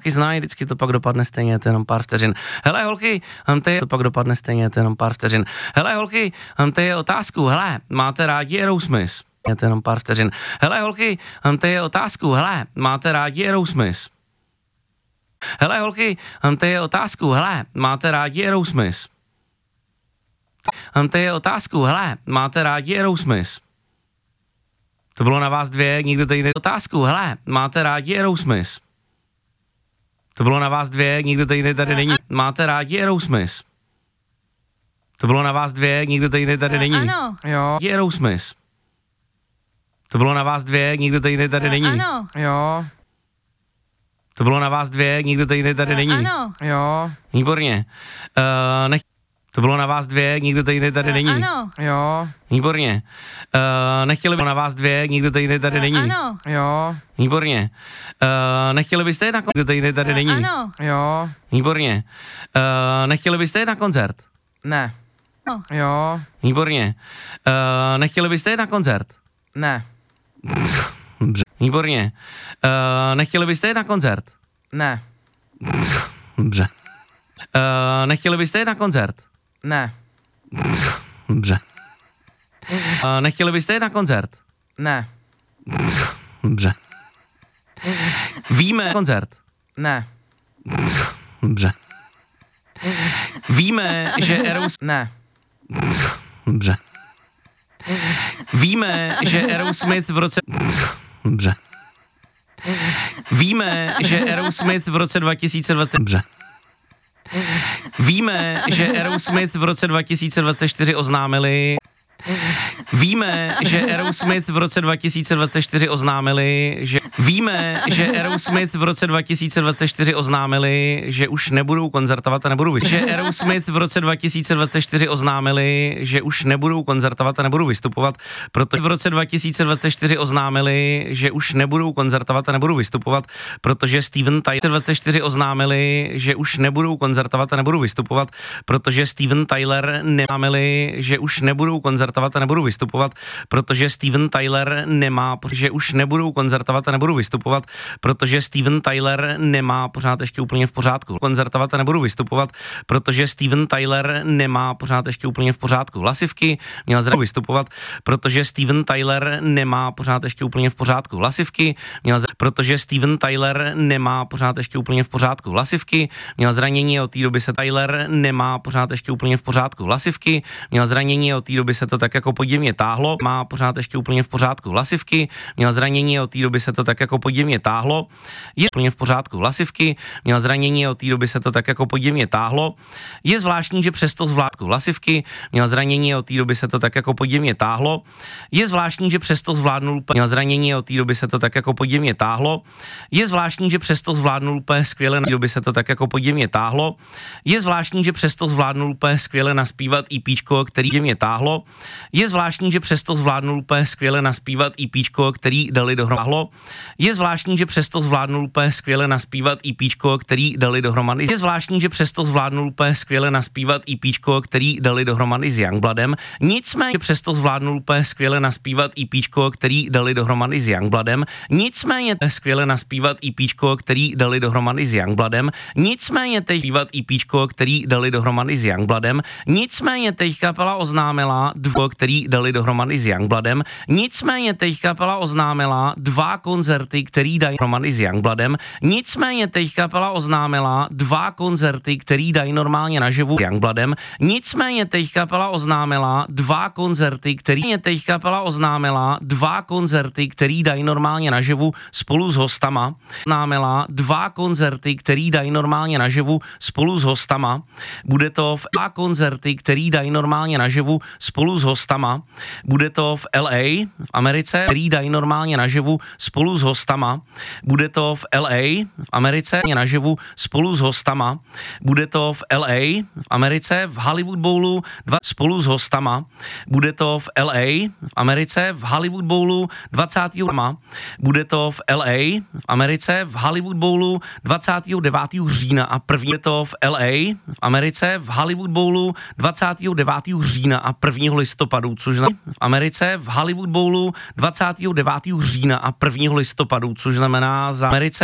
holky znají, vždycky to pak dopadne stejně, je to jenom pár vteřin. Hele holky, to pak dopadne stejně, je to jenom pár vteřin. Hele holky, to je otázku, hele, máte rádi Aerosmith? Je to jenom pár vteřin. Hele holky, to je otázku, hele, máte rádi Aerosmith? Hele holky, to je otázku, hele, máte rádi Aerosmith? To je otázku, hele, máte rádi Aerosmith? To bylo na vás dvě, nikdo tady nejde otázku, hele, máte rádi Aerosmith? To bylo na vás dvě, nikdo tady není. Máte rádi Aerosmith? To bylo na vás dvě, nikdo tady není. Ano. Jo. Aerosmith. To bylo na vás dvě, nikdo tady není. Ano. Jo. To bylo na vás dvě, nikdo tady není. Ano. Jo. Výborně. To bylo na vás dvě, nikdo tady není. Ano. Jo. Výborně. Nechtěli by na vás dvě, nikdo tady není. Ano. Jo. Výborně. Nechtěli byste jít na koncert? Tady není. Ano. Jo. Výborně. Nechtěli byste jít na koncert? Ne. No. Jo. Výborně. Nechtěli byste jít na koncert? Ne. Dobře. Výborně. Nechtěli byste jít na koncert? Ne. Dobře. Nechtěli byste jít na koncert? Ne. Dobře. Nechtěli byste jít na koncert? Ne. Dobře. Víme koncert? Ne. Dobře. Víme, že Ne. Dobře. Víme, že Aerosmith v roce... Dobře. Víme, že Aerosmith v roce 2020... Dobře. Víme, že Aerosmith v roce 2024 oznámili... Víme, že Aerosmith v roce 2024 oznámili, že... Víme, že Aerosmith v roce 2024 oznámili, že už nebudou koncertovat a nebudou vystupovat. Že Aerosmith v roce 2024 oznámili, že už nebudou koncertovat a nebudou vystupovat, protože v roce 2024 oznámili, že už nebudou koncertovat a nebudou vystupovat, protože Steven Tyler 2024 oznámili, že už nebudou koncertovat a nebudou vystupovat, protože Steven Tyler nemámili, že už nebudou koncertovat a nebudou vystupovat, protože Steven Tyler nemá, protože už nebudou koncertovat a nebudou vystupovat, protože Steven Tyler nemá pořád ještě úplně v pořádku. Koncertovat a nebudou vystupovat, protože Steven Tyler nemá pořád ještě úplně v pořádku. Hlasivky měl zranění vystupovat, protože Steven Tyler nemá pořád ještě úplně v pořádku. Hlasivky měl protože Steven Tyler nemá pořád ještě úplně v pořádku. Hlasivky měl zranění, od té doby se Tyler nemá pořád ještě úplně v pořádku. Hlasivky měl zranění, od té doby se to tak jako podivně táhlo, má pořád ještě úplně v pořádku. Hlasivky měl zranění, od té doby se to tak jako podivně táhlo, je úplně v pořádku. Hlasivky měl zranění, od té doby se to tak jako podivně táhlo. Je zvláštní, že přesto zvládl. Hlasivky měl zranění, od té doby se to tak jako podivně táhlo. Je zvláštní, že přesto zvládnul. Měl zranění, od té doby se to tak jako podivně táhlo. Je zvláštní, že přesto zvládnul úplně skvěle, na doby se to tak jako podivně táhlo. Je zvláštní, že přesto zvládnul úplně skvěle naspívat EPčko, který podivně táhlo. Je zvláštní, že přesto zvládnul úplně skvěle naspívat EPčko, který dali dohromady. Je zvláštní, že přesto zvládnul úplně skvěle naspívat EPčko, který dali dohromady. Je zvláštní, že přesto zvládnul úplně skvěle naspívat EPčko, který dali dohromady s Youngbloodem. Nicméně přesto zvládnul úplně skvěle naspívat EPčko, který dali dohromady s Youngbloodem. Nicméně skvěle naspívat EPčko, který dali dohromady s Youngbloodem. Nicméně teď zpívat EPčko, který dali dohromady s Youngbloodem. Nicméně teď kapela oznámila který dali dohromady s Youngbloodem. Nicméně teď kapela oznámila 2 koncerty, který dají dohromady s Youngbloodem. Nicméně teď kapela oznámila 2 koncerty, který dají normálně naživu s Youngbloodem. Nicméně teď kapela oznámila 2 koncerty, který teď kapela oznámila 2 koncerty, který dají normálně naživu spolu s hostama. Oznámila 2 koncerty, který dají normálně naživu spolu s hostama. Bude to v 2 koncerty, který dají normálně naživu spolu s hostama. Bude to v LA, v Americe, který dají normálně naživu spolu s hostama. Bude to v LA, v Americe, naživu spolu s hostama. Bude to v LA, v Americe, v Hollywood Bowlu spolu s hostama. Bude to v LA, v Americe, v Hollywood Bowlu 20. Bude to v LA, v Americe, v Hollywood Bowlu 29. října a první. Bude to v LA, v Americe, v Hollywood Bowlu 29. října a 1. listopadu, což v Americe, v Hollywood Bowlu 29. října a 1. listopadu, což znamená za Americe